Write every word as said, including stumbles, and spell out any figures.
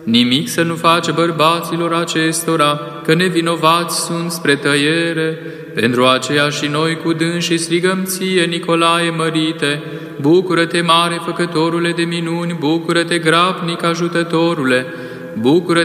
Nimic să nu face bărbaților acestora, că nevinovați sunt spre tăiere. Pentru aceea și noi cu dânsii strigăm ție, Nicolae mărite, bucură-te, mare făcătorule de minuni, bucură-te, grabnic ajutătorule, bucură-te,